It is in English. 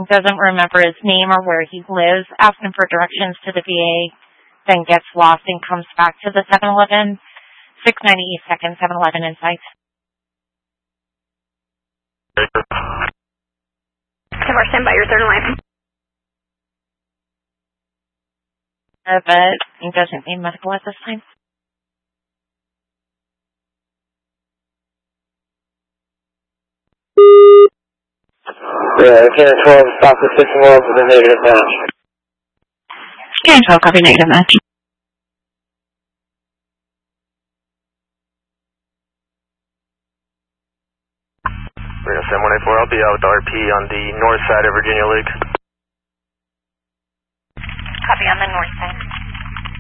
doesn't remember his name or where he lives, asking for directions to the VA, then gets lost and comes back to the 7-Eleven, 690 East 2nd, 7-Eleven in sight. We're stand by your third line. But he doesn't need medical at this time. Yeah, Cannon 12, stop the system world with a negative match. Cannon 12, copy, negative match. Reno 7184, I'll be out with RP on the north side of Virginia Lake. Copy on the north side.